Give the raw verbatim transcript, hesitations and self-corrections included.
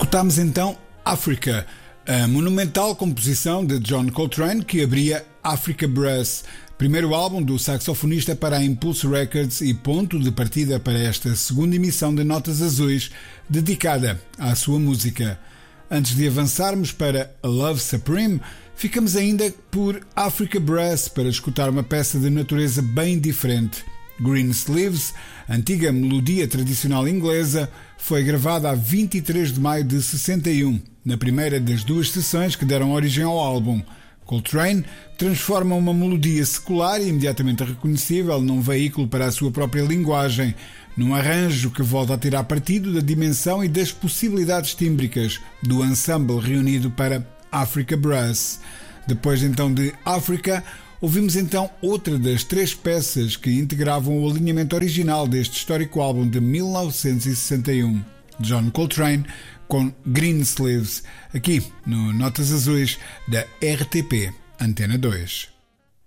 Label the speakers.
Speaker 1: Escutámos então Africa, a monumental composição de John Coltrane que abria Africa Brass, primeiro álbum do saxofonista para a Impulse Records e ponto de partida para esta segunda emissão de Notas Azuis dedicada à sua música. Antes de avançarmos para A Love Supreme, ficamos ainda por Africa Brass para escutar uma peça de natureza bem diferente. Green Sleeves, antiga melodia tradicional inglesa, foi gravada a vinte e três de maio de sessenta e um, na primeira das duas sessões que deram origem ao álbum. Coltrane transforma uma melodia secular e imediatamente reconhecível num veículo para a sua própria linguagem, num arranjo que volta a tirar partido da dimensão e das possibilidades tímbricas do ensemble reunido para Africa Brass. Depois então de Africa, ouvimos então outra das três peças que integravam o alinhamento original deste histórico álbum de mil novecentos e sessenta e um, John Coltrane com Green Sleeves, aqui no Notas Azuis da R T P Antena dois.